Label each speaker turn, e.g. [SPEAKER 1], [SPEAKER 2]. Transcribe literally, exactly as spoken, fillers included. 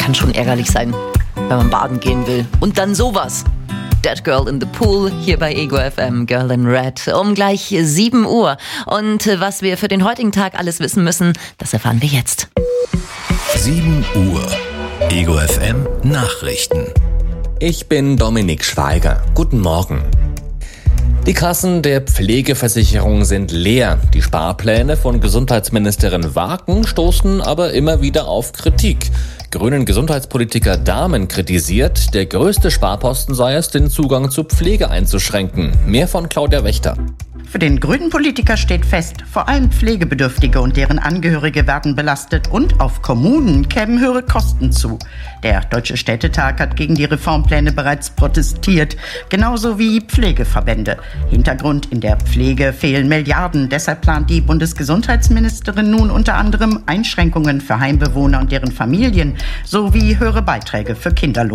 [SPEAKER 1] kann schon ärgerlich sein, wenn man baden gehen will. Und dann sowas. Dead Girl in the Pool, hier bei Ego F M, Girl in Red, um gleich sieben Uhr. Und was wir für den heutigen Tag alles wissen müssen, das erfahren wir jetzt.
[SPEAKER 2] sieben Uhr. Ego F M Nachrichten.
[SPEAKER 3] Ich bin Dominik Schweiger. Guten Morgen. Die Kassen der Pflegeversicherung sind leer. Die Sparpläne von Gesundheitsministerin Waken stoßen aber immer wieder auf Kritik. Grünen Gesundheitspolitiker Dahmen kritisiert, der größte Sparposten sei es, den Zugang zur Pflege einzuschränken. Mehr von Claudia Wächter.
[SPEAKER 4] Für den grünen Politiker steht fest, vor allem Pflegebedürftige und deren Angehörige werden belastet und auf Kommunen kämen höhere Kosten zu. Der Deutsche Städtetag hat gegen die Reformpläne bereits protestiert, genauso wie Pflegeverbände. Hintergrund: in der Pflege fehlen Milliarden. Deshalb plant die Bundesgesundheitsministerin nun unter anderem Einschränkungen für Heimbewohner und deren Familien sowie höhere Beiträge für Kinderlos.